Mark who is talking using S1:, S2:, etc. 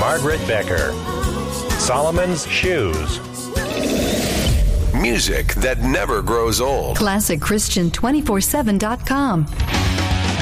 S1: Margaret Becker. Solomon's Shoes.
S2: Music that never grows old.
S3: ClassicChristian247.com.